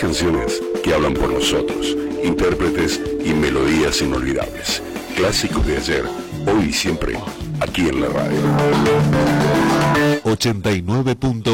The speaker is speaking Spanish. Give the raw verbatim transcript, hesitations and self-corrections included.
canciones que hablan por nosotros, intérpretes y melodías inolvidables. Clásicos de ayer, hoy y siempre, aquí en la radio. ochenta y nueve punto